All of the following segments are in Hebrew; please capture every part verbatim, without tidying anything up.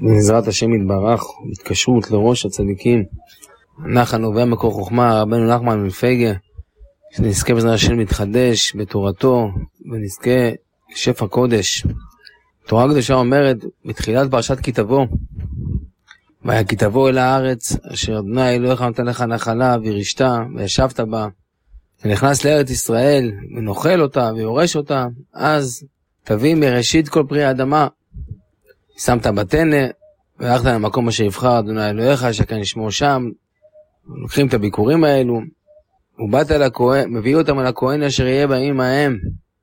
בעזרת השם יתברך, התקשרות לראש הצדיקים, נחל נובע מקור חוכמה, רבנו נחמן מפייגה, שנזכה בעזרת השם להתחדש בתורתו, ונזכה שפע קודש. תורה קדושה אומרת, בתחילת פרשת כי תבוא, והיה כי תבוא אל הארץ, אשר אדוני אלוהיך נותן לך נחלה, וירשת, וישבת בה, ונכנס לארץ ישראל, ונאכל אותה, ויורש אותה, אז תביא מראשית כל פרי האדמה, שמת בתנא, והלכת למקום אשר יבחר אדוני אלוהיך, שכן ישמור שם, לוקחים את הביקורים האלו, ובאת אל הכהן, מביא אותם אל הכהן אשר יהיה בהם ההם,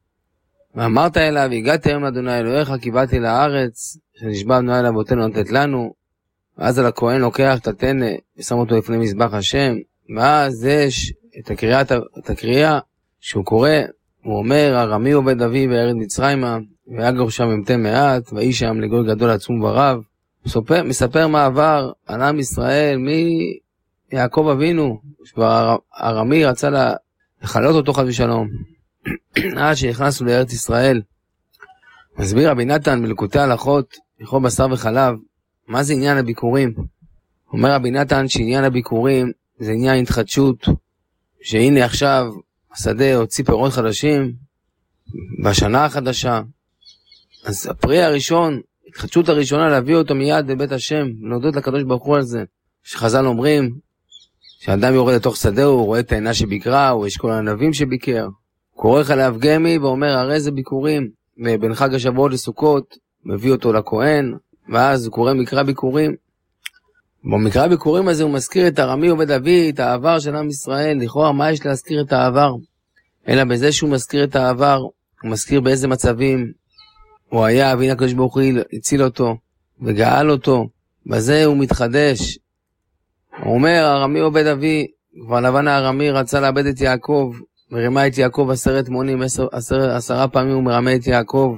ואמרת אליו, הגעתי היום לאדוני אלוהיך, כי באתי לארץ, שנשבע אדוני אל אבותינו לתת לנו, ואז על הכהן לוקח את התנא, ושם אותו לפני מזבח השם, ואז יש את הקריאה, את הקריאה שהוא קורא, הוא אומר, ארמי עובד אבי וירד מצרימה, ויגר שם ממתי מעט, ואיש שם לגוי גדול עצום ורב. מספר, מספר מה עבר על עם ישראל, מיעקב אבינו, ארמי רצה לחלות אותו חד ושלום, עד שנכנסנו לארץ ישראל. מסביר רבי נתן בליקוטי הלכות, הלכות בשר וחלב, מה זה עניין הביקורים? אומר רבי נתן שעניין הביקורים זה עניין התחדשות, שהנה עכשיו השדה הוציא פירות חדשים, בשנה החדשה, אז הפרי הראשון, התחדשות הראשונה, להביא אותו מיד לבית השם, להודות לקדוש ברוך הוא על זה. שחז"ל אומרים, שאדם יורד לתוך שדה, הוא רואה את העינה שביקרה, הוא יש כל הענבים שביקר, קורא לך להפגמי ואומר, הרי זה ביקורים, ובין חג השבועות לסוכות, מביא אותו לכהן, ואז הוא קורא מקרא ביקורים. במקרא ביקורים הזה הוא מזכיר את ארמי עובד אבי, את העבר של עם ישראל. לכאורה מה יש להזכיר את העבר? אלא בזה שהוא מזכיר את העבר, הוא מזכיר באיזה מצבים הוא היה, והנה הקדוש ברוך הוא הציל אותו וגאל אותו, בזה הוא מתחדש. הוא אומר, ארמי עובד אבי, כבר לבן הארמי רצה לאבד את יעקב, מרימה את יעקב עשרת מונים, עשר, עשר, עשרה פעמים הוא מרמה את יעקב,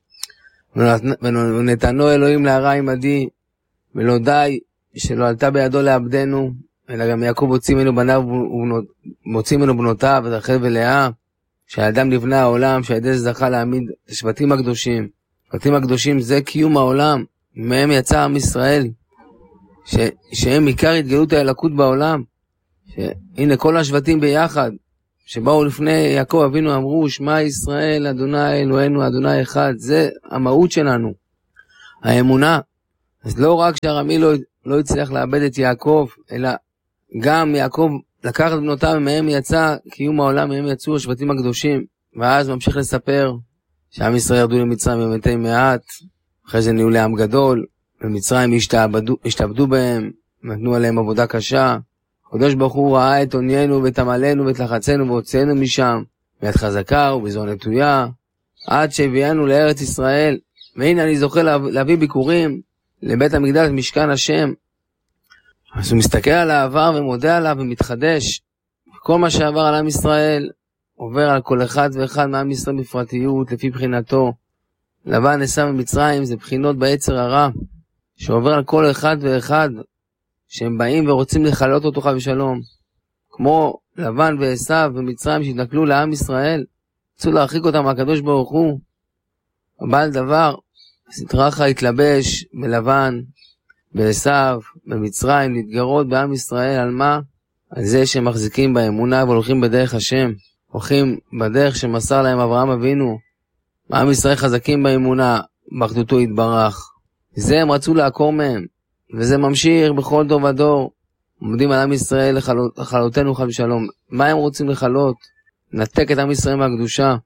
ונתנו אלוהים להרע עמדי, ולא די שלא עלתה בידו לאבדנו, אלא גם יעקב הוציא ממנו בניו ומוציא ממנו בנותיו, רחל ולאה, שהאדם לבנה העולם, שהידי זה זכה להעמיד את השבטים הקדושים. השבטים הקדושים זה קיום העולם, מהם יצא עם ישראל, ש, שהם עיקר התגלות האלוקות בעולם, שהנה כל השבטים ביחד, שבאו לפני יעקב אבינו אמרו, שמע ישראל, אדוני אלוהינו, אדוני אחד, זה המהות שלנו, האמונה. אז לא רק שהרמי לא, לא הצליח לאבד את יעקב, אלא גם יעקב לקח את בנותיו, מהם יצא קיום העולם, מהם יצאו השבטים הקדושים. ואז ממשיך לספר שעם ישראל ירדו למצרים במתי מעט, אחרי זה נהיו לעם גדול, במצרים השתעבדו, השתעבדו בהם, נתנו עליהם עבודה קשה. הקדוש ברוך הוא ראה את עוניינו ואת עמלנו ואת לחצנו והוצאנו משם, ביד חזקה ובזרוע נטויה, עד שהביאנו לארץ ישראל. והנה אני זוכה להביא ביקורים לבית המקדש, משכן השם. אז הוא מסתכל על העבר ומודה עליו ומתחדש. כל מה שעבר על עם ישראל עובר על כל אחד ואחד מעם ישראל בפרטיות, לפי בחינתו. לבן נסע ממצרים זה בחינות ביצר הרע, שעובר על כל אחד ואחד, שהם באים ורוצים לחלות אותו חד ושלום. כמו לבן ועשיו במצרים שהתנכלו לעם ישראל, רצו להרחיק אותם מהקדוש ברוך הוא. הבעל דבר, סטרחה התלבש בלבן, בעשיו, במצרים, להתגרות בעם ישראל. על מה? על זה שהם מחזיקים באמונה והולכים בדרך השם, הולכים בדרך שמסר להם אברהם אבינו. עם ישראל חזקים באמונה, באחדותו יתברך. זה הם רצו לעקור מהם, וזה ממשיך בכל דור ודור. עומדים על עם ישראל לחלות, לחלותנו חד ושלום. מה הם רוצים לחלות? נתק את עם ישראל מהקדושה.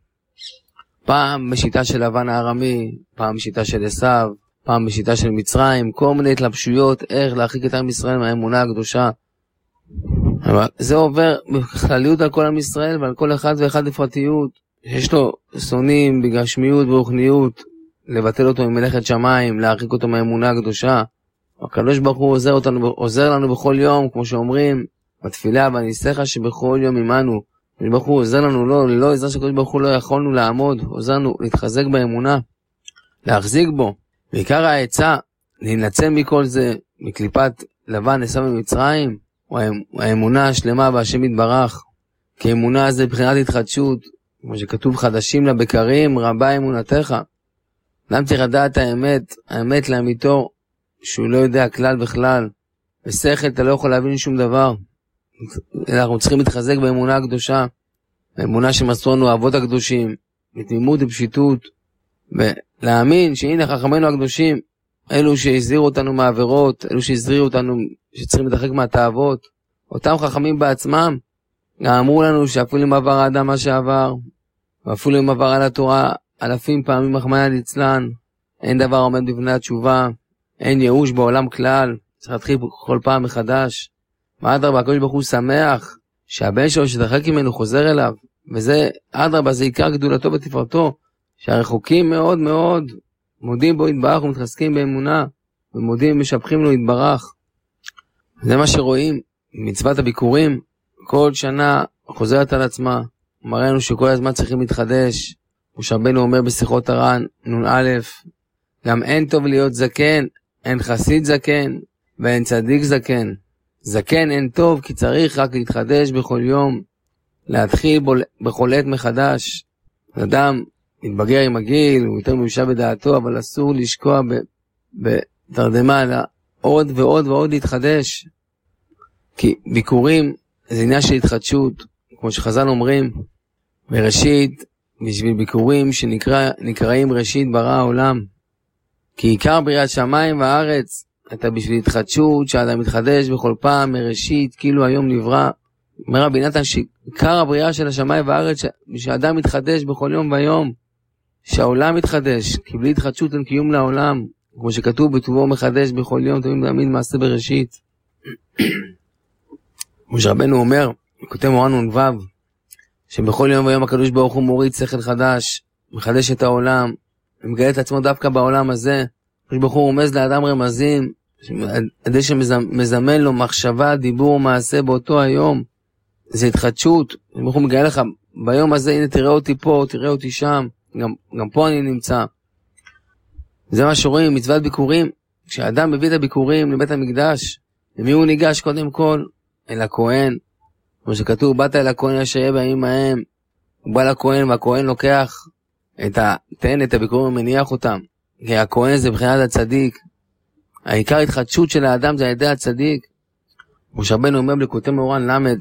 פעם בשיטה של לבן הארמי, פעם בשיטה של עשיו, פעם בשיטה של מצרים, כל מיני התלבשויות, איך להרחיק את עם ישראל מהאמונה הקדושה. אבל זה עובר בכלליות על כל עם ישראל ועל כל אחד ואחד בפרטיות. יש לו שונאים בגשמיות ורוחניות, לבטל אותו ממלאכת שמיים, להרחיק אותו מהאמונה הקדושה. הקדוש ברוך הוא עוזר, אותנו, עוזר לנו בכל יום, כמו שאומרים, בתפילה והניסחה שבכל יום עמנו. הקדוש ברוך הוא עוזר לנו, לא, לא עזר שקדוש ברוך הוא לא יכולנו לעמוד, עוזר לנו להתחזק באמונה, להחזיק בו. ועיקר העצה, להינצל מכל זה, מקליפת לבן נסע ממצרים, הוא האמונה השלמה בהשם יתברך. כי אמונה זה בחינת התחדשות, כמו שכתוב חדשים לבקרים, רבה אמונתך. אדם צריך לדעת האמת, האמת לאמיתו, שהוא לא יודע כלל בכלל. בשכל אתה לא יכול להבין שום דבר. אנחנו צריכים להתחזק באמונה הקדושה, באמונה שמסרו לנו האבות הקדושים, בתמימות ופשיטות, ולהאמין שהנה חכמינו הקדושים, אלו שהזהירו אותנו מהעבירות, אלו שהזהירו אותנו שצריכים להתרחק מהתאוות, אותם חכמים בעצמם, גם אמרו לנו שאפילו אם עבר האדם מה שעבר, ואפילו אם עבר על התורה אלפים פעמים רחמנא ליצלן, אין דבר עומד בפני התשובה, אין ייאוש בעולם כלל, צריך להתחיל כל פעם מחדש. ואדרבה, הקדוש ברוך הוא שמח שהבן שלו שתרחק ממנו חוזר אליו, וזה אדרבה, זה עיקר גדולתו ותפארתו, שהרחוקים מאוד מאוד מודים בו יתברך ומתחזקים באמונה, ומודים ומשבחים לו יתברך. זה מה שרואים מצוות הביקורים, כל שנה חוזרת על עצמה, מראינו שכל הזמן צריכים להתחדש. משה רבנו אומר בשיחות הר"ן נ"א, גם אין טוב להיות זקן, אין חסיד זקן ואין צדיק זקן. זקן אין טוב כי צריך רק להתחדש בכל יום, להתחיל בכל עת מחדש. אדם מתבגר עם הגיל, הוא יותר מיושב בדעתו, אבל אסור לשקוע בתרדמה, אלא עוד ועוד ועוד להתחדש. כי ביקורים זה עניין של התחדשות, כמו שחז"ל אומרים, בראשית, בשביל ביקורים שנקראים ראשית ברא העולם. כי עיקר בריאת שמיים והארץ, אתה בשביל התחדשות, שאתה מתחדש בכל פעם מראשית, כאילו היום נברא. אומר רבי נתן שעיקר הבריאה של השמיים והארץ, שאדם מתחדש בכל יום ויום, שהעולם מתחדש, כי בלי התחדשות אין קיום לעולם, כמו שכתוב בטובו מחדש בכל יום, תמיד תמיד מעשה בראשית. משה רבנו אומר, כותב מורן נ"ו, שבכל יום ויום הקדוש ברוך הוא מוריד שכל חדש, מחדש את העולם, ומגלה את עצמו דווקא בעולם הזה. הקדוש ברוך הוא רומז לאדם רמזים, עדי שמזמן לו מחשבה, דיבור, מעשה באותו היום. זה התחדשות. הקדוש ברוך הוא מגלה לך, ביום הזה, הנה תראה אותי פה, תראה אותי שם, גם, גם פה אני נמצא. זה מה שרואים, מצוות ביקורים. כשאדם מביא את הביקורים לבית המקדש, למי הוא ניגש קודם כל? אל הכהן. כמו שכתוב, באת אל הכהן אשר יהיה בימים ההם, הוא בא לכהן והכהן לוקח את התן, את הביקורים ומניח אותם. כי הכהן זה בחינת הצדיק. העיקר התחדשות של האדם זה על ידי הצדיק. משה רבנו אומר בליקוטי מאורן למד,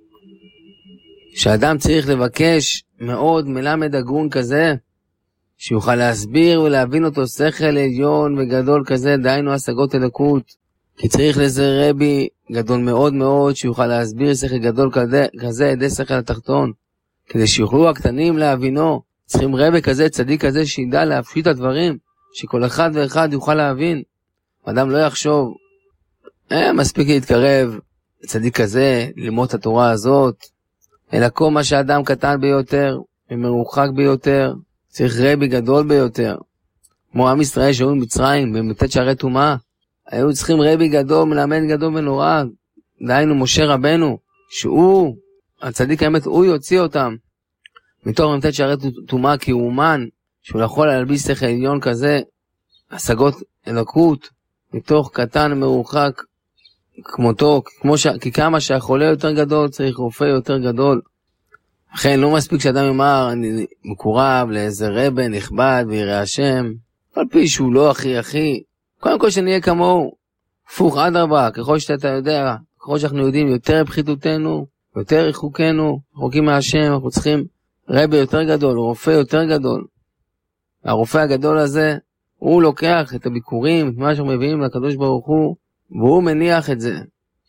שאדם צריך לבקש מאוד מלמד הגון כזה, שיוכל להסביר ולהבין אותו שכל עליון וגדול כזה, דהיינו השגות אלוקות. כי צריך לזה רבי גדול מאוד מאוד, שיוכל להסביר שכל גדול כזה, כזה ידי שכל התחתון, כדי שיוכלו הקטנים להבינו. צריכים רבי כזה, צדיק כזה, שידע להפשיט את הדברים, שכל אחד ואחד יוכל להבין. אדם לא יחשוב, אה, מספיק להתקרב צדיק כזה, ללמוד את התורה הזאת, אלא כל מה שאדם קטן ביותר, ומרוחק ביותר, צריך רבי גדול ביותר. כמו עם ישראל שהיו במצרים, במתת שערי טומאה, היו צריכים רבי גדול, מלמד גדול ונורא, דהיינו משה רבנו, שהוא, הצדיק האמת, הוא יוציא אותם, מתוך מתת שערי טומאה, כי הוא אומן, שהוא יכול להלביש שכל עליון כזה, השגות אלוקות, מתוך קטן מרוחק, כמותו, כמו ש... כי כמה שהחולה יותר גדול, צריך רופא יותר גדול. לכן לא מספיק שאדם יאמר, אני מקורב לאיזה רבן נכבד ויראה השם, על פי שהוא לא הכי הכי, קודם כל שנהיה כמוהו, הפוך אדרבה, ככל שאתה יודע, ככל שאנחנו יודעים יותר פחיתותנו, יותר רחוקנו, רחוקים מהשם, אנחנו צריכים רבי יותר גדול, רופא יותר גדול. הרופא הגדול הזה, הוא לוקח את הביקורים, את מה שאנחנו מביאים לקדוש ברוך הוא, והוא מניח את זה.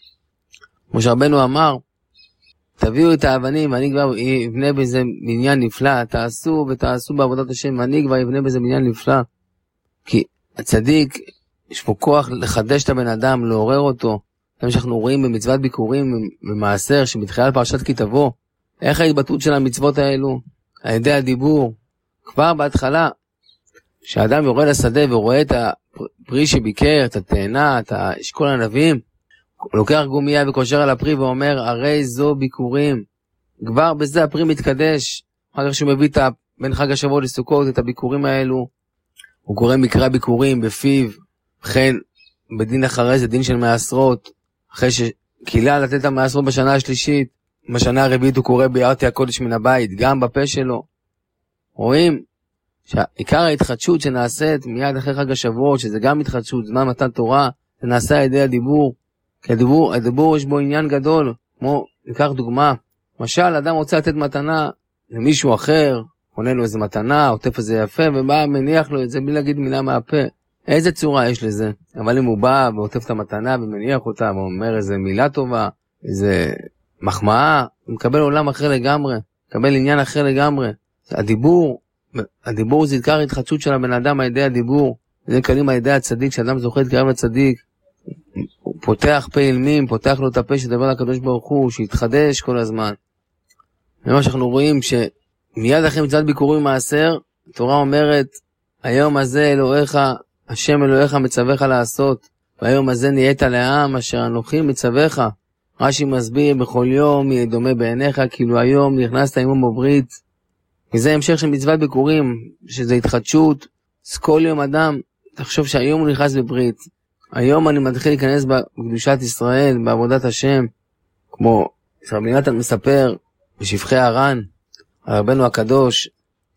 משה רבנו אמר, תביאו את האבנים ואני כבר אבנה בזה בניין נפלא, תעשו ותעשו בעבודת השם ואני כבר אבנה בזה בניין נפלא. כי הצדיק, יש פה כוח לחדש את הבן אדם, לעורר אותו. כמו שאנחנו רואים במצוות ביקורים ומעשר שמתחילה פרשת כי תבוא. איך ההתבטאות של המצוות האלו? על ידי הדיבור. כבר בהתחלה, כשאדם יורד לשדה ורואה את הפרי שביקר, את התאנה, את אשכול הנביאים, הוא לוקח גומיה וקושר על הפרי ואומר, הרי זו ביקורים. כבר בזה הפרי מתקדש. אחר כך שהוא מביא את בין חג השבוע לסוכות את הביקורים האלו, הוא קורא מקרא ביקורים בפיו, וכן בדין אחרי זה דין של מעשרות, אחרי שקילה לתת את המעשרות בשנה השלישית, בשנה הרביעית הוא קורא ביארתי הקודש מן הבית, גם בפה שלו. רואים שעיקר ההתחדשות שנעשית מיד אחרי חג השבועות, שזה גם התחדשות, זמן מתן תורה, זה נעשה על ידי הדיבור. כי הדיבור, הדיבור יש בו עניין גדול, כמו, ניקח דוגמה, למשל, אדם רוצה לתת מתנה למישהו אחר, קונה לו איזה מתנה, עוטף איזה יפה, ובא, מניח לו את זה בלי להגיד מילה מהפה. איזה צורה יש לזה? אבל אם הוא בא ועוטף את המתנה ומניח אותה, ואומר איזה מילה טובה, איזה מחמאה, הוא מקבל עולם אחר לגמרי, מקבל עניין אחר לגמרי. הדיבור, הדיבור זה עיקר התחדשות של הבן אדם על ידי הדיבור, זה קלים על ידי הצדיק, שאדם זוכה להתקרב לצדיק, הוא פותח פה אילמים, פותח לו את הפה שדבר לקדוש ברוך הוא, שיתחדש כל הזמן. ומה שאנחנו רואים שמיד אחרי מצוות ביקורים מעשר, התורה אומרת, היום הזה אלוהיך, השם אלוהיך מצווך לעשות, והיום הזה נהיית לעם אשר אנוכי מצווך. רש"י מסביר, בכל יום יהיה דומה בעיניך, כאילו היום נכנסת עמו בברית. וזה המשך של מצוות ביקורים, שזה התחדשות. אז כל יום אדם, תחשוב שהיום הוא נכנס בברית. היום אני מתחיל להיכנס בקדושת ישראל, בעבודת השם, כמו שרבי נתן מספר בשבחי הר"ן, על רבנו הקדוש,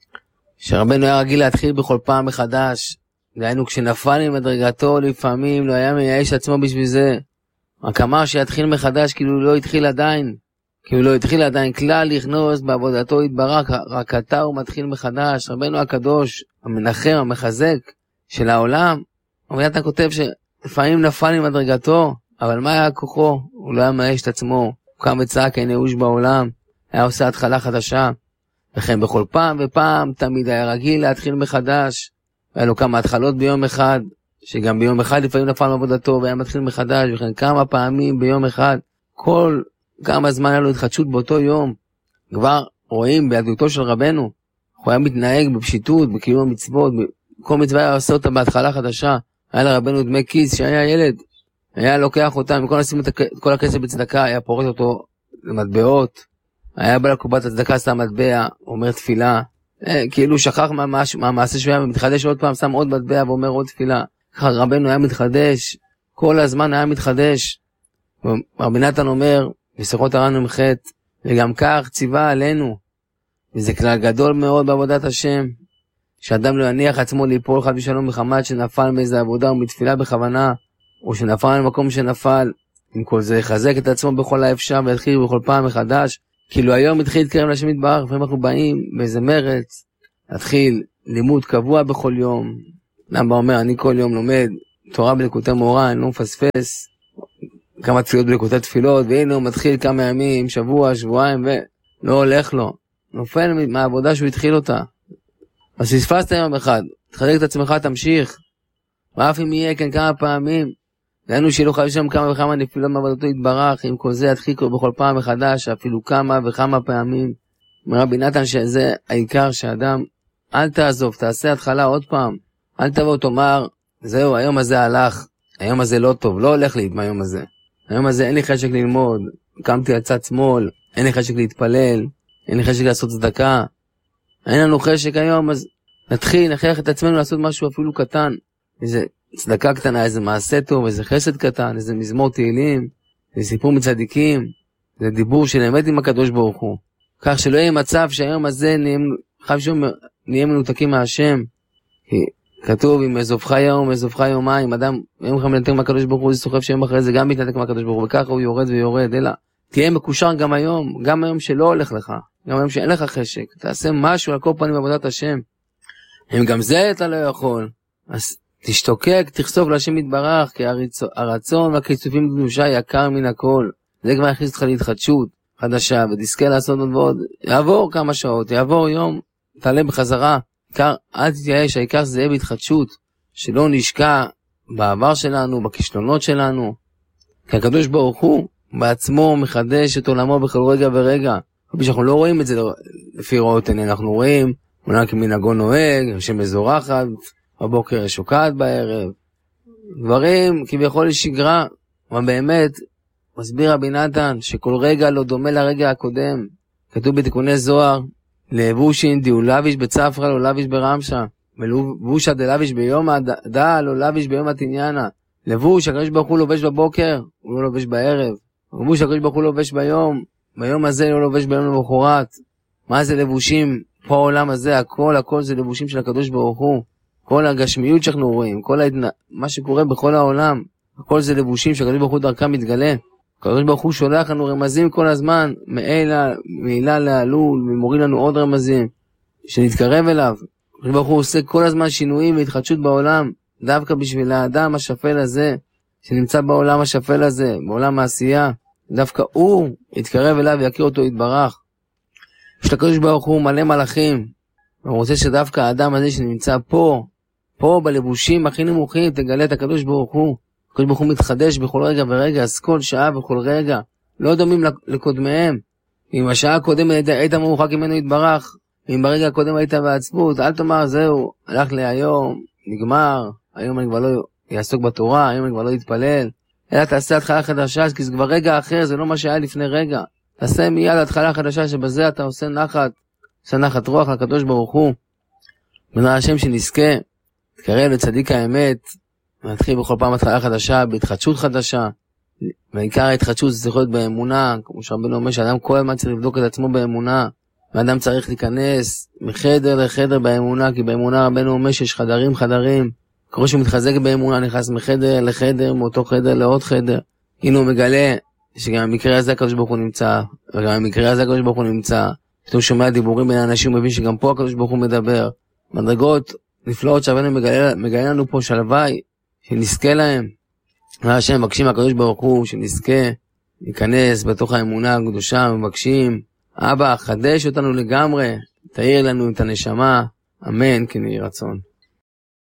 שרבנו היה רגיל להתחיל בכל פעם מחדש, דהיינו כשנפל ממדרגתו לפעמים לא היה מייאש עצמו בשביל זה, רק אמר שיתחיל מחדש כאילו לא התחיל עדיין, כאילו לא התחיל עדיין כלל לכנוס בעבודתו יתברך, רק עתה הוא מתחיל מחדש. רבנו הקדוש, המנחם, המחזק של העולם, רבי נתן כותב שלפעמים נפל ממדרגתו, אבל מה היה כוחו? הוא לא היה מייאש את עצמו, הוא קם וצעק אין ייאוש בעולם, היה עושה התחלה חדשה, וכן בכל פעם ופעם תמיד היה רגיל להתחיל מחדש. היה לו כמה התחלות ביום אחד, שגם ביום אחד לפעמים נפל מעבודתו והיה מתחיל מחדש, וכן כמה פעמים ביום אחד, כל כמה זמן היה לו התחדשות באותו יום. כבר רואים ביהדותו של רבנו, הוא היה מתנהג בפשיטות, בקיום המצוות, כל מצווה היה עושה אותה בהתחלה חדשה. היה לרבנו דמי כיס שהיה ילד, היה לוקח אותם, במקום לשים את כל הכסף בצדקה, היה פורט אותו למטבעות, היה בא לקובת הצדקה, שם מטבע, אומר תפילה, אה, כאילו שכח מהמעשה שהוא היה מתחדש עוד פעם, שם עוד מטבע ואומר עוד תפילה. ככה רבנו היה מתחדש, כל הזמן היה מתחדש. רבי נתן אומר, בשיחות הר"ן מ"ח, וגם כך ציווה עלינו, וזה כלל גדול מאוד בעבודת השם, שאדם לא יניח עצמו ליפול חד ושלום מחמת שנפל מאיזה עבודה או מתפילה בכוונה, או שנפל למקום שנפל, עם כל זה יחזק את עצמו בכל האפשר ויתחיל בכל פעם מחדש. כאילו היום התחיל להתקרב לשם יתברך, לפעמים אנחנו באים באיזה מרץ, להתחיל לימוד קבוע בכל יום. למה אומר, אני כל יום לומד תורה בליקוטי מורה, אני לא מפספס, כמה תפילות בליקוטי תפילות, והנה הוא מתחיל כמה ימים, שבוע, שבועיים, ולא הולך לו. נופל מהעבודה שהוא התחיל אותה. אז פספסת יום אחד, תחזק את עצמך, תמשיך. ואף אם יהיה כן כמה פעמים, דהיינו שלא חייב שם כמה וכמה נפילות מעבודתו יתברך, עם כל זה יתחיל בכל פעם מחדש, אפילו כמה וכמה פעמים. אומר רבי נתן שזה העיקר שאדם, אל תעזוב, תעשה התחלה עוד פעם. אל תבוא תאמר, זהו, היום הזה הלך, היום הזה לא טוב, לא הולך לי מהיום הזה. היום הזה אין לי חשק ללמוד, קמתי על צד שמאל, אין לי חשק להתפלל, אין לי חשק לעשות צדקה. אין לנו חשק היום, אז נתחיל, נכריח את עצמנו לעשות משהו אפילו קטן. איזה צדקה קטנה, איזה מעשה טוב, איזה חסד קטן, איזה מזמור תהילים, איזה סיפור מצדיקים, זה דיבור של אמת עם הקדוש ברוך הוא. כך שלא יהיה מצב שהיום הזה חייב שום נהיה מנותקים מהשם. כי כתוב, אם עזובך יום, עזובך יומיים, אדם יום אחד מנתק מהקדוש ברוך הוא, זה סוחף שיום אחרי זה גם מתנתק מהקדוש ברוך הוא, וככה הוא יורד ויורד, אלא תהיה מקושר גם היום, גם היום שלא הולך לך, גם היום שאין לך חשק, תעשה משהו על כל פנים בעבודת השם. אם גם זה אתה לא יכול, אז תשתוקק, תחשוף להשם יתברך, כי הרצון והכיסופים בקדושה יקר מן הכל. זה כבר יכניס אותך להתחדשות חדשה, ותזכה לעשות עוד ועוד. יעבור כמה שעות, יעבור יום, תעלה בחזרה. עיקר, אל תתייאש, העיקר זה יהיה בהתחדשות, שלא נשקע בעבר שלנו, בכישלונות שלנו. כי הקדוש ברוך הוא בעצמו מחדש את עולמו בכל רגע ורגע. אנחנו לא רואים את זה לפי ראות עיני, אנחנו רואים, אולי כמנהגו נוהג, שמזורחת, בבוקר שוקעת בערב, דברים כביכול לשגרה, אבל באמת, מסביר רבי נתן, שכל רגע לא דומה לרגע הקודם. כתוב בתיקוני זוהר, לבושין דיו לביש בצפרא לא לביש ברמשה, ולבושה דלביש ביום הדע לא לביש ביום התניאנה. לבוש הקדוש ברוך הוא לובש בבוקר, הוא לא לובש בערב. לבוש הקדוש ברוך הוא לובש ביום, ביום הזה לא לובש ביום למחרת. מה זה לבושים? פה העולם הזה, הכל, הכל זה לבושים של הקדוש ברוך הוא. כל הגשמיות שאנחנו רואים, כל ההתנ... מה שקורה בכל העולם, הכל זה לבושים שהקדוש ברוך הוא דרכם מתגלה. הקדוש ברוך הוא שולח לנו רמזים כל הזמן, מעילה, מעילה להעלול, ומוריד לנו עוד רמזים, שנתקרב אליו. הקדוש ברוך הוא עושה כל הזמן שינויים והתחדשות בעולם, דווקא בשביל האדם השפל הזה, שנמצא בעולם השפל הזה, בעולם העשייה, דווקא הוא יתקרב אליו ויכיר אותו יתברך. יש לקדוש ברוך הוא מלא מלאכים, הוא רוצה שדווקא האדם הזה שנמצא פה, פה בלבושים הכי נמוכים, תגלה את הקדוש ברוך הוא. הקדוש ברוך הוא מתחדש בכל רגע ורגע, אז כל שעה וכל רגע, לא דומים לקודמיהם. אם השעה הקודמת היית מרוחק ממנו יתברך, אם ברגע הקודם היית בעצבות, אל תאמר זהו, הלך לי היום, נגמר, היום אני כבר לא יעסוק בתורה, היום אני כבר לא יתפלל, אלא תעשה התחלה חדשה, כי זה כבר רגע אחר, זה לא מה שהיה לפני רגע. תעשה מיד התחלה חדשה, שבזה אתה עושה נחת, עושה נחת רוח לקדוש ברוך הוא. בנראה השם שנזכה, תקרב לצדיק האמת, ונתחיל בכל פעם התחלה חדשה, בהתחדשות חדשה, ועיקר ההתחדשות זה צריך להיות באמונה, כמו שרבנו אומר שאדם כל הזמן צריך לבדוק את עצמו באמונה, ואדם צריך להיכנס מחדר לחדר באמונה, כי באמונה רבנו אומר שיש חדרים חדרים, כמו שהוא מתחזק באמונה, נכנס מחדר לחדר, מאותו חדר לעוד חדר. הנה הוא מגלה שגם המקרה הזה הקדוש ברוך הוא נמצא, וגם המקרה הזה הקדוש ברוך הוא נמצא. פתאום שומע דיבורים בין האנשים, הוא מבין שגם פה הקדוש ברוך הוא מדבר. מדרגות נפלאות שרבנו מגלה, מגלה לנו פה שלווי, שנזכה להם. והשם מבקשים הקדוש ברוך הוא שנזכה להיכנס בתוך האמונה הקדושה, מבקשים, אבא, חדש אותנו לגמרי, תאיר לנו את הנשמה, אמן, כן יהי רצון.